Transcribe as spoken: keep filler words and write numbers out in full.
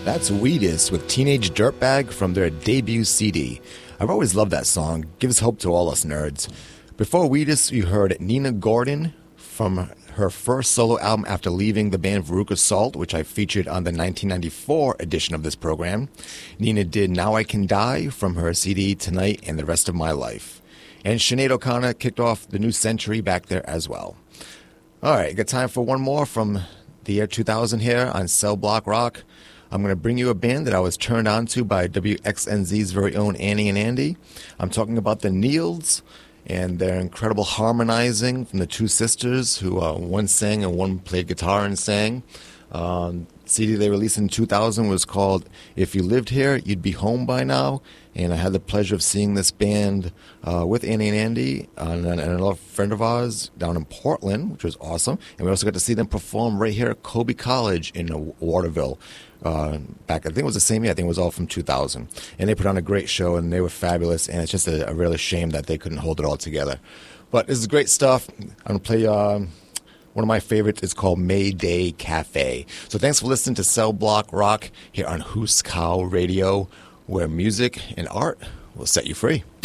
That's Wheatus with Teenage Dirtbag from their debut C D. I've always loved that song. Gives hope to all us nerds. Before Wheatus, you heard Nina Gordon from her first solo album after leaving the band Veruca Salt, which I featured on the nineteen ninety-four edition of this program. Nina did Now I Can Die from her C D Tonight and the Rest of My Life. And Sinead O'Connor kicked off the new century back there as well. All right, got time for one more from the year two thousand here on Cell Block Rock. I'm going to bring you a band that I was turned on to by W X N Z's very own Annie and Andy. I'm talking about the Neils and their incredible harmonizing from the two sisters who uh, one sang and one played guitar and sang. Um, C D they released in two thousand was called If You Lived Here, You'd Be Home By Now. And I had the pleasure of seeing this band uh, with Annie and Andy and, and another friend of ours down in Portland, which was awesome. And we also got to see them perform right here at Colby College in Waterville. Uh, back, I think it was the same year. I think it was all from two thousand. And they put on a great show, and they were fabulous. And it's just a, a real shame that they couldn't hold it all together. But this is great stuff. I'm going to play uh, one of my favorites. It's called Mayday Cafe. So thanks for listening to Cell Block Rock here on Hooskow Radio, where music and art will set you free.